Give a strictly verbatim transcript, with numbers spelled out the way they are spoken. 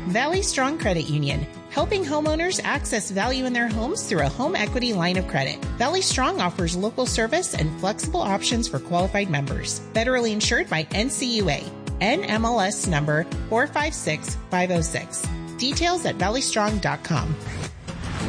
Valley Strong Credit Union, helping homeowners access value in their homes through a home equity line of credit. Valley Strong offers local service and flexible options for qualified members. Federally insured by N C U A. N M L S number four five six five zero six. Details at valley strong dot com.